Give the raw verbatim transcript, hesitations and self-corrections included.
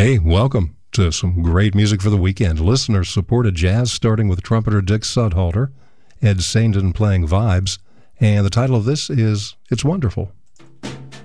Hey, welcome to some great music for the weekend. Listener-supported jazz, starting with trumpeter Dick Sudhalter, Ed Saindon playing vibes, and the title of this is It's Wonderful.